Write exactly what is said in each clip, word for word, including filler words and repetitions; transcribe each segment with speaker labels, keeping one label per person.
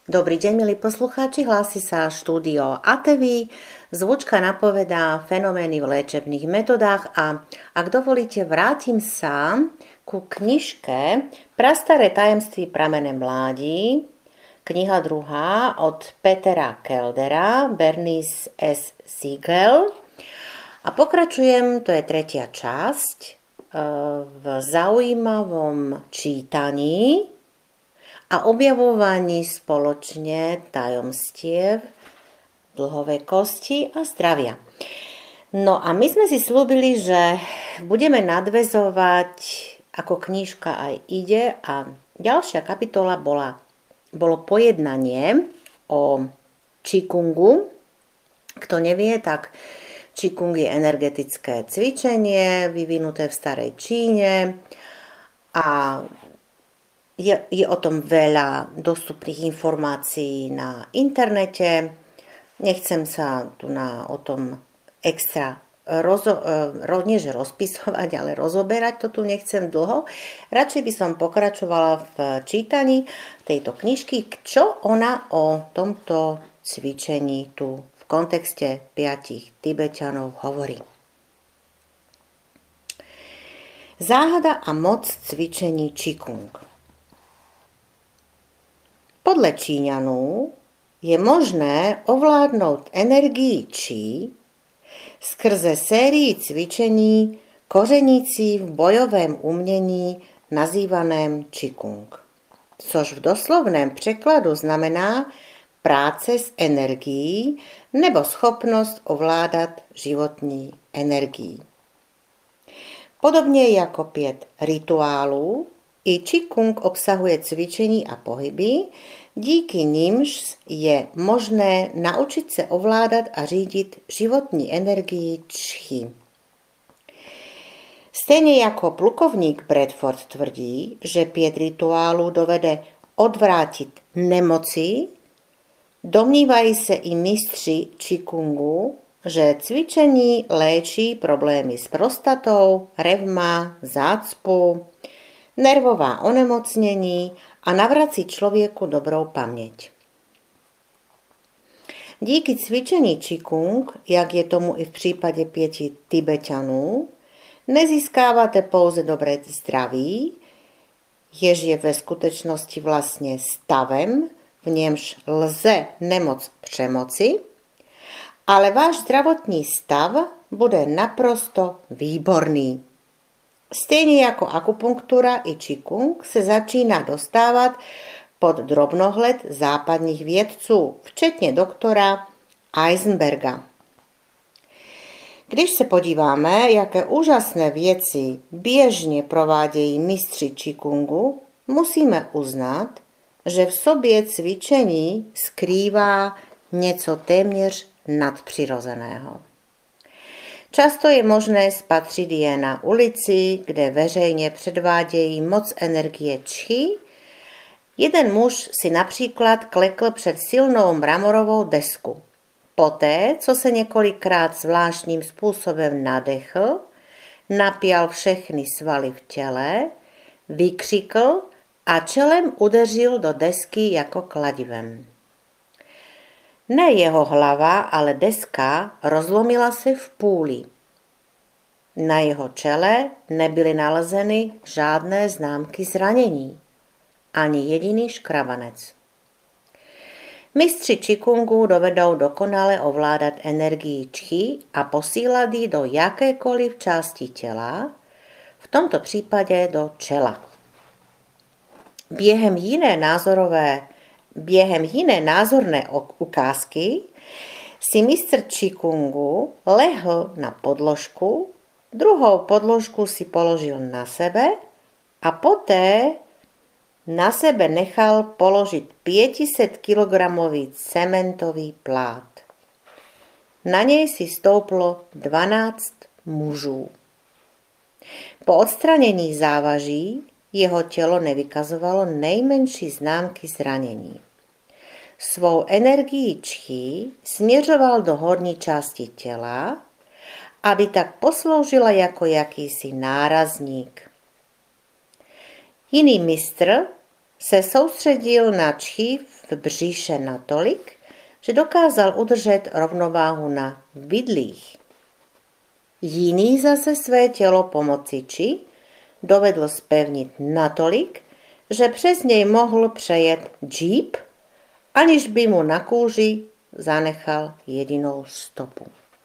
Speaker 1: Dobrý deň, milí poslucháči, hlási sa štúdio Atevy. Zvučka napovedá fenomény v liečebných metodách a ak dovolíte, vrátim sa ku knižke Prastaré tajemství pramene mládí, kniha druhá od Petera Keldera, Bernice S. Siegel. A pokračujem, to je tretia časť, v zaujímavom čítaní a objavovaní spoločne tajomstiev dlhovekosti a zdravia. No a my sme si slúbili, že budeme nadväzovať, ako knižka aj ide, a ďalšia kapitola bola, bolo pojednanie o Qigongu. Kto nevie, tak Qigong je energetické cvičenie vyvinuté v starej Číne a Je, je o tom veľa dostupných informácií na internete. Nechcem sa tu na, o tom extra rozo, ro, nie, že rozpisovať, ale rozoberať to tu nechcem dlho. Radšej by som pokračovala v čítaní tejto knižky, čo ona o tomto cvičení tu v kontexte piatich Tibeťanov hovorí. Záhada a moc cvičení Qigong. Podle Číňanů je možné ovládnout energii Čí skrze sérii cvičení kořenící v bojovém umění nazývaném Qigong, což v doslovném překladu znamená práce s energií nebo schopnost ovládat životní energii. Podobně jako pět rituálů, i Qigong obsahuje cvičení a pohyby, díky nimž je možné naučit se ovládat a řídit životní energii Čchi. Stejně jako plukovník Bradford tvrdí, že pět rituálů dovede odvrátit nemoci, domnívají se i mistři Qigongu, že cvičení léčí problémy s prostatou, revma, zácpu, nervová onemocnění a navrací člověku dobrou paměť. Díky cvičení Qigong, jak je tomu i v případě pěti Tibeťanů, nezískáváte pouze dobré zdraví, jež je ve skutečnosti vlastně stavem, v němž lze nemoc přemoci, ale váš zdravotní stav bude naprosto výborný. Stejně jako akupunktura i Qigong se začíná dostávat pod drobnohled západních vědců, včetně doktora Eisenberga. Když se podíváme, jaké úžasné věci běžně provádějí mistři Qigongu, musíme uznat, že v sobě cvičení skrývá něco téměř nadpřirozeného. Často je možné spatřit je na ulici, kde veřejně předvádějí moc energie Čchi. Jeden muž si například klekl před silnou mramorovou desku. Poté, co se několikrát zvláštním způsobem nadechl, napjal všechny svaly v těle, vykřikl a čelem udeřil do desky jako kladivem. Ne jeho hlava, ale deska rozlomila se v půli. Na jeho čele nebyly nalezeny žádné známky zranění, ani jediný škrabanec. Mistři Qigongu dovedou dokonale ovládat energii Čchi a posílat ji do jakékoliv části těla, v tomto případě do čela. Během jiné názorové Během jiné názorné ukázky si mistr Qigongu lehl na podložku, druhou podložku si položil na sebe a poté na sebe nechal položit pětisetkilogramový cementový plát. Na něj si stouplo dvanáct mužů. Po odstranění závaží jeho tělo nevykazovalo nejmenší známky zranění. Svou energii Čchi směřoval do horní části těla, aby tak posloužila jako jakýsi nárazník. Jiný mistr se soustředil na čchi v břiše natolik, že dokázal udržet rovnováhu na vidlích. Jiný zase své tělo pomocí či dovedl zpevnit natolik, že přes něj mohl přejet džíp, aniž by mu na kůži zanechal jedinou stopu.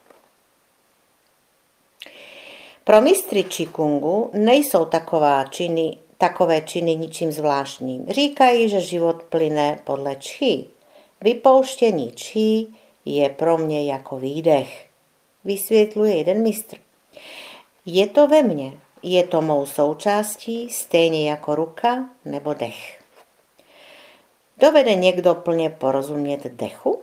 Speaker 1: Pro mistry čikungu nejsou taková činy, takové činy ničím zvláštním. Říkají, že život plyne podle čchi. Vypouštění čchi je pro mě jako výdech, vysvětluje jeden mistr. Je to ve mně, je to mou součástí, stejně jako ruka nebo dech. Dovede někdo plně porozumět dechu?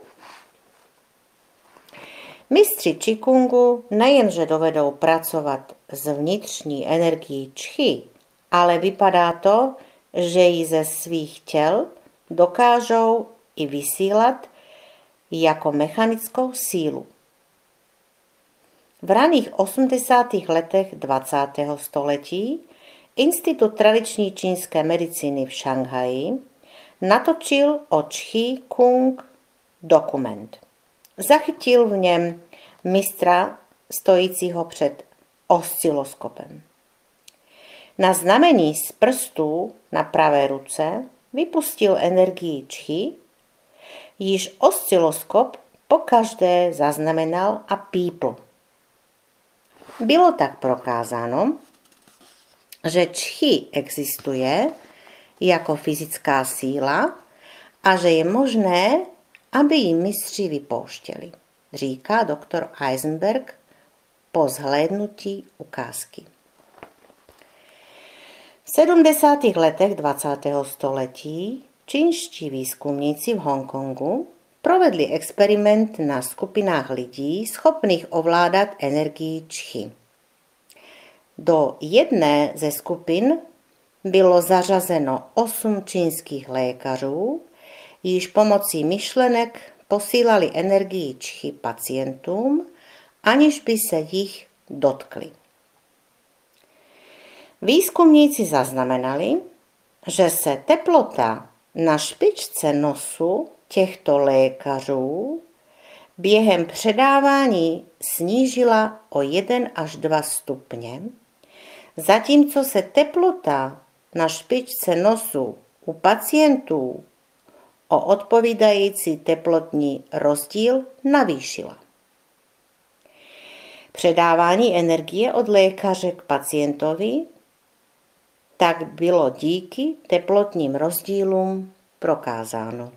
Speaker 1: Mistři čikungu nejenže dovedou pracovat s vnitřní energií čchi, ale vypadá to, že ji ze svých těl dokážou i vysílat jako mechanickou sílu. V raných osmdesátých letech dvacátého století Institut tradiční čínské medicíny v Šanghaji natočil o čchi kung dokument. Zachytil v něm mistra stojícího před osciloskopem. Na znamení z prstů na pravé ruce vypustil energii čchi, již osciloskop pokaždé zaznamenal a pípl. Bylo tak prokázáno, že čchi existuje jako fyzická síla a že je možné, aby ji mistři vypouštěli, říká doktor Eisenberg po zhlédnutí ukázky. V sedmdesátých letech dvacátého století čínští výzkumníci v Hongkongu provedli experiment na skupinách lidí schopných ovládat energii čchi. Do jedné ze skupin bylo zařazeno osm čínských lékařů, již pomocí myšlenek posílali energii čchi pacientům, aniž by se jich dotkli. Výzkumníci zaznamenali, že se teplota na špičce nosu těchto lékařů během předávání snížila o jeden až dva stupně, zatímco se teplota na špičce nosu u pacientů o odpovídající teplotní rozdíl navýšila. Předávání energie od lékaře k pacientovi tak bylo díky teplotním rozdílům prokázáno.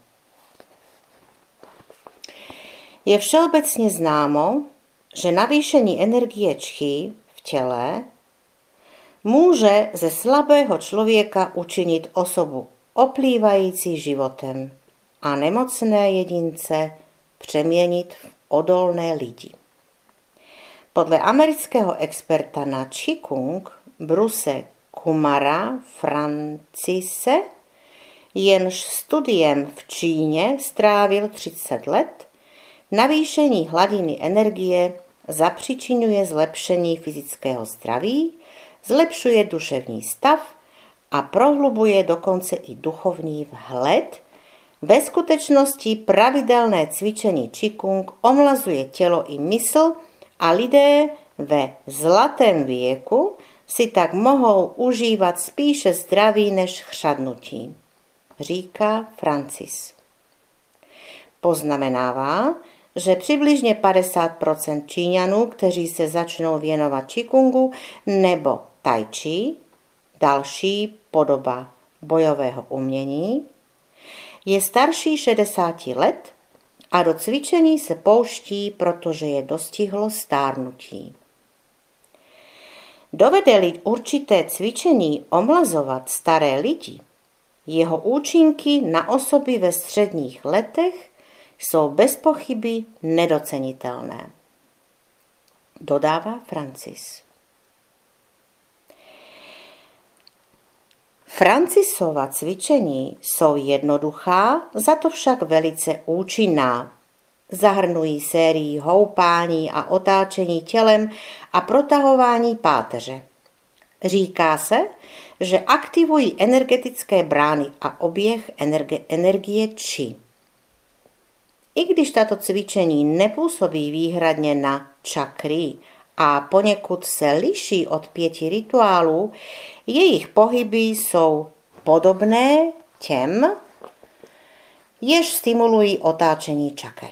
Speaker 1: Je všeobecně známo, že navýšení energie čchi v těle může ze slabého člověka učinit osobu oplývající životem a nemocné jedince přeměnit v odolné lidi. Podle amerického experta na Qigong Bruce Kumara Francise, jenž studiem v Číně strávil třicet let, navýšení hladiny energie zapříčiňuje zlepšení fyzického zdraví, zlepšuje duševní stav a prohlubuje dokonce i duchovní vhled. Ve skutečnosti pravidelné cvičení Qigong omlazuje tělo i mysl a lidé ve zlatém věku si tak mohou užívat spíše zdraví než chřadnutí, říká Francis. Poznamenává, že přibližně padesát procent Číňanů, kteří se začnou věnovat Qigongu nebo Tai Chi, další podoba bojového umění, je starší šedesáti let a do cvičení se pouští, protože je dostihlo stárnutí. Dovede-li určité cvičení omlazovat staré lidi, jeho účinky na osoby ve středních letech jsou bez pochyby nedocenitelné, dodává Francis. Francisova cvičení jsou jednoduchá, za to však velice účinná. Zahrnují sérii houpání a otáčení tělem a protahování páteře. Říká se, že aktivují energetické brány a oběh energie, energie či. I když tato cvičení nepůsobí výhradně na čakry a poněkud se liší od pěti rituálů, jejich pohyby jsou podobné těm, jež stimulují otáčení čaker.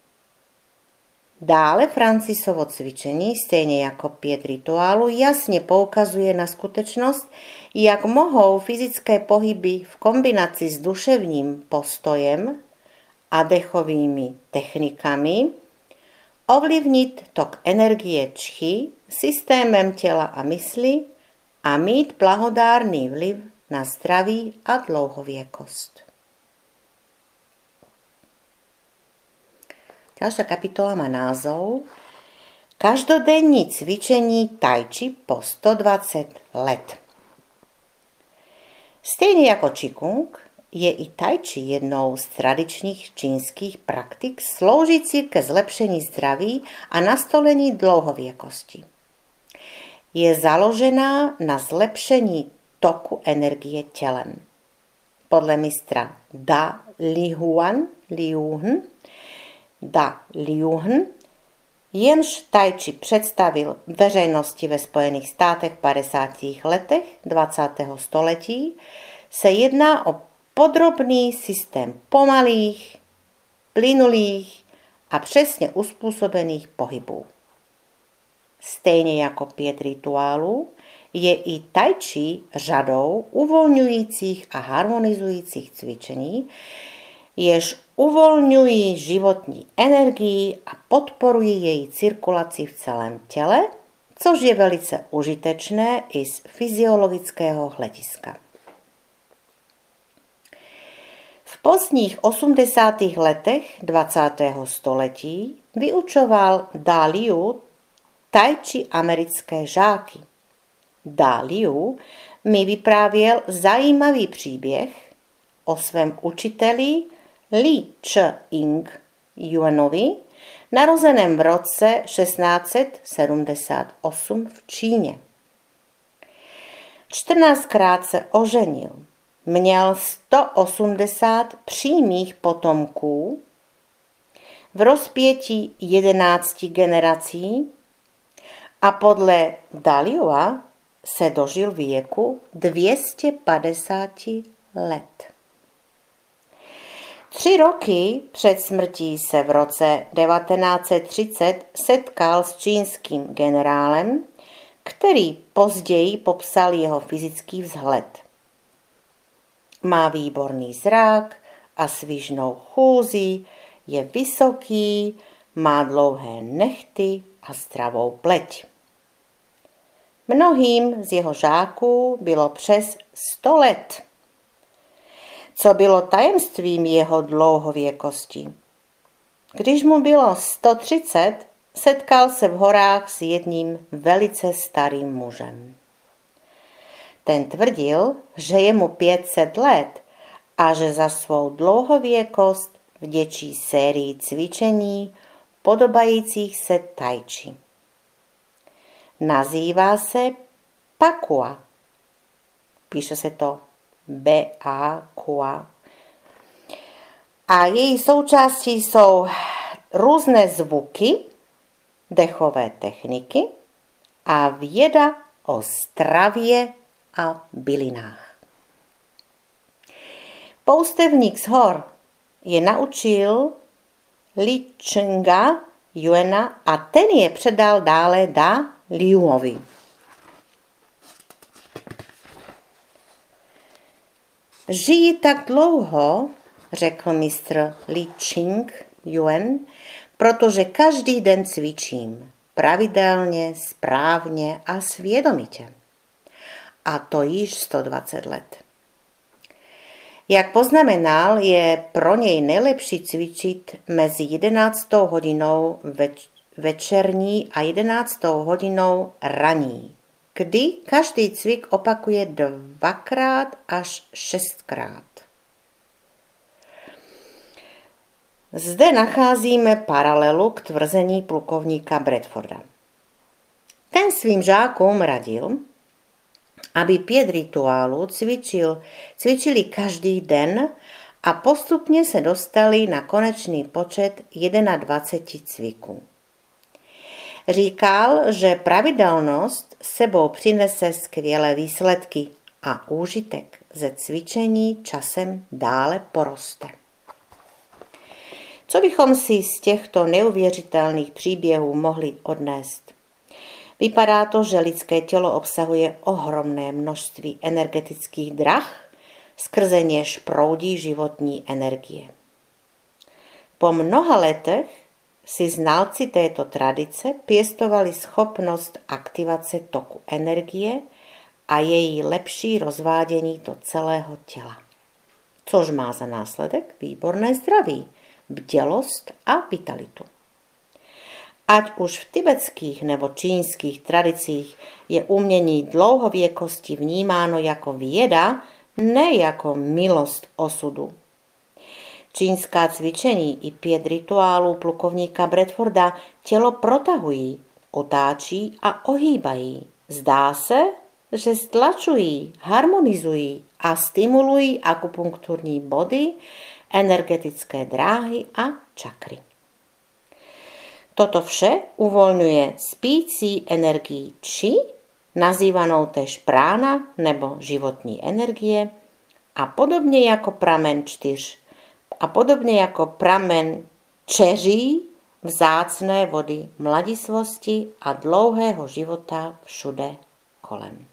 Speaker 1: Dále Francisovo cvičení, stejně jako pět rituálů, jasně poukazuje na skutečnost, jak mohou fyzické pohyby v kombinaci s duševním postojem a dechovými technikami ovlivnit tok energie čchy systémem těla a mysli a mít blahodárný vliv na zdraví a dlouhověkost. Ďalšia kapitola má názov Každodenní cvičení tai chi po sto dvacet let. Stejně jako Qigong je i tai chi jednou z tradičních čínských praktik sloužící ke zlepšení zdraví a nastolení dlouhověkosti. Je založená na zlepšení toku energie tělem. Podle mistra Da Lihuan, Liuhn, Da Liuhn, jenž tai chi představil veřejnosti ve Spojených státech v padesátých letech dvacátého století, se jedná o podrobný systém pomalých, plynulých a přesně uspůsobených pohybů. Stejně jako pět rituálů je i tai chi řadou uvolňujících a harmonizujících cvičení, jež uvolňují životní energii a podporují její cirkulaci v celém těle, což je velice užitečné i z fyziologického hlediska. V pozdních osmdesátých letech dvacátého století vyučoval Da Liu tai chi americké žáky. Da Liu mi vyprávěl zajímavý příběh o svém učiteli Li Ch-ing Yuanovi, narozeném v roce šestnáct set sedmdesát osm v Číně. čtrnáctkrát se oženil, měl sto osmdesát přímých potomků v rozpětí jedenácti generací a podle Da Liua se dožil věku dvě stě padesát let. Tři roky před smrtí se v roce devatenáct set třicet setkal s čínským generálem, který později popsal jeho fyzický vzhled. Má výborný zrak a svižnou chůzi, je vysoký, má dlouhé nehty a zdravou pleť. Mnohým z jeho žáků bylo přes sto let. Co bylo tajemstvím jeho dlouhověkosti? Když mu bylo sto třicet, setkal se v horách s jedním velice starým mužem. Ten tvrdil, že je mu pět set let a že za svou dlouhověkost vděčí sérii cvičení podobajících se tai chi. Nazývá se Pakua. Píše se to B A Q A. A její součástí jsou různé zvuky, dechové techniky a věda o stravě a bylinách. Poustevník z hor je naučil Li Chenga Yuana a ten je předal dále Da Liuovi. Žiji tak dlouho, řekl mistr Li Ching Yuan, protože každý den cvičím, pravidelně, správně a svědomitě. A to již sto dvacet let. Jak poznamenal, je pro něj nejlepší cvičit mezi jedenáctou hodinou več- večerní a jedenáctou hodinou ranní, kdy každý cvik opakuje dvakrát až šestkrát. Zde nacházíme paralelu k tvrzení plukovníka Bradforda. Ten svým žákům radil, aby pět rituálů cvičil, cvičili každý den a postupně se dostali na konečný počet dvacet jedna cviků. Říkal, že pravidelnost sebou přinese skvělé výsledky a úžitek ze cvičení časem dále poroste. Co bychom si z těchto neuvěřitelných příběhů mohli odnést? Vypadá to, že lidské tělo obsahuje ohromné množství energetických drah, skrze něž proudí životní energie. Po mnoha letech si znalci této tradice pěstovali schopnost aktivace toku energie a její lepší rozvádění do celého těla, což má za následek výborné zdraví, bdělost a vitalitu. Ať už v tibetských nebo čínských tradicích je umění dlouhověkosti vnímáno jako věda, ne jako milost osudu. Čínská cvičení i pět rituálů plukovníka Bradforda tělo protahují, otáčí a ohýbají. Zdá se, že stlačují, harmonizují a stimulují akupunkturní body, energetické dráhy a čakry. Toto vše uvolňuje spící energii či, nazývanou též prána nebo životní energie, a podobně jako pramen čtyř, a podobně jako pramen čeří vzácné vody mladistvosti a dlouhého života všude kolem.